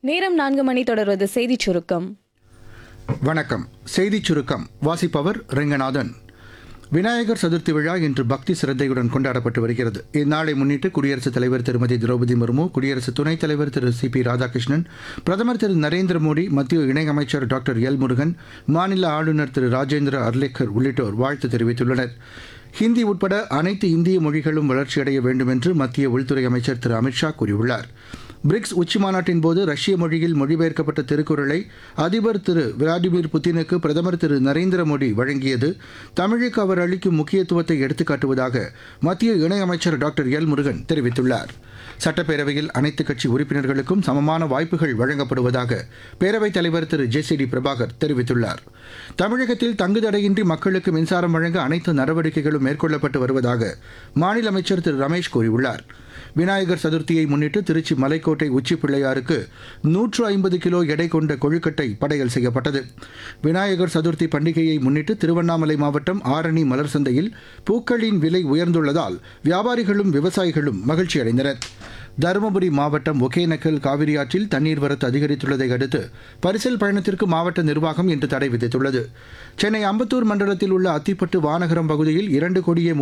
நேரம் 4 மணி தொடர்வது செய்திச் சுருக்கம். வணக்கம். செய்திச் சுருக்கம் வாசிப்பவர் ரெங்கநாதன். விநாயகர் சதுர்த்தி விழா இன்று பக்தி சிரத்தையுடன் கொண்டாடப்பட்டு வருகிறது. இந்நாளை முன்னிட்டு குடியரசுத் தலைவர் திருமதி திரௌபதி முர்மு, குடியரசு துணைத் தலைவர் திரு சி.பி. ராதாகிருஷ்ணன், பிரதமர் திரு நரேந்திர மோடி, மத்திய இணையமைச்சர் டாக்டர் எல். முருகன், மாநில ஆளுநர் திரு ராஜேந்திர அர்லேக்கர் உள்ளிட்டோர் வாழ்த்து தெரிவித்துள்ளனர். ஹிந்தி உட்பட அனைத்து இந்திய மொழிகளும் வளர்ச்சியடைய வேண்டும் என்று மத்திய உள்துறை அமைச்சர் திரு அமித்ஷா கூறியுள்ளார். பிரிக்ஸ் உச்சிமாநாட்டின் போது ரஷ்ய மொழியில் மொழிபெயர்க்கப்பட்ட திருக்குறளை அதிபர் திரு விளாடிமிர் புட்டினுக்கு பிரதமர் திரு நரேந்திர மோடி வழங்கியது தமிழுக்கு அவர் அளிக்கும் முக்கியத்துவத்தை எடுத்துக்காட்டுவதாக மத்திய இணையமைச்சர் டாக்டர் எல். முருகன் தெரிவித்துள்ளார். சட்டப்பேரவையில் அனைத்துக் கட்சி உறுப்பினர்களுக்கும் சமமான வாய்ப்புகள் வழங்கப்படுவதாக பேரவைத் தலைவர் திரு ஜே.சி.டி. பிரபாகர் தெரிவித்துள்ளார். தமிழகத்தில் தங்குதடையின்றி மக்களுக்கு மின்சாரம் வழங்க அனைத்து நடவடிக்கைகளும் மேற்கொள்ளப்பட்டு வருவதாக மாநில அமைச்சர் திரு ரமேஷ் கூறியுள்ளார். விநாயகர் சதுர்த்தியை முன்னிட்டு திருச்சி மலைக்கோட்டை உச்சி பிள்ளையாருக்கு 150 கிலோ எடை கொண்ட கொழுக்கட்டை படையல் செய்யப்பட்டது. விநாயகர் சதுர்த்தி பண்டிகையை முன்னிட்டு திருவண்ணாமலை மாவட்டம் ஆரணி மலர் சந்தையில் பூக்களின் விலை உயர்ந்துள்ளதால் வியாபாரிகளும் விவசாயிகளும் மகிழ்ச்சி அடைந்தனர். தருமபுரி மாவட்டம் ஒகேனக்கல் காவிரி ஆற்றில் தண்ணீர் வரத்து அதிகரித்துள்ளதை அடுத்து பரிசல் பயணத்திற்கு மாவட்ட நிர்வாகம் இன்று தடை விதித்துள்ளது. சென்னை அம்பத்தூர் மண்டலத்தில் உள்ள அத்திப்பட்டு வானகரம் பகுதியில் 2 கோடியே